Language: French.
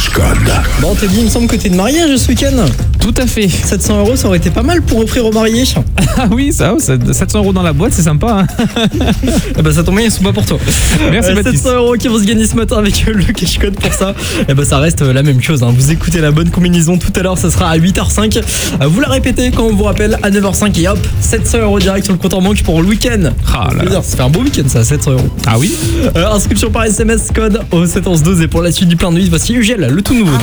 Code. Bon, Teddy, il me semble que t'es de mariage ce week-end. Tout à fait. 700 €, ça aurait été pas mal pour offrir aux mariés. Ah oui, ça, 700 € dans la boîte, c'est sympa. Hein. Eh ben, ça tombe bien, ils sont pas pour toi. Merci Baptiste. 700 € qui vont se gagner ce matin avec le cash code pour ça. Eh ben, ça reste la même chose. Hein. Vous écoutez la bonne combinaison tout à l'heure, ça sera à 8h05. Vous la répétez quand on vous rappelle à 9h05 et hop, 700 € direct sur le compte en banque pour le week-end. Ah là là. Ça fait un beau week-end ça, 700 €. Ah oui. Inscription par SMS code au 71112 et pour la suite du plein de nuit, voici Ugel, le tout nouveau.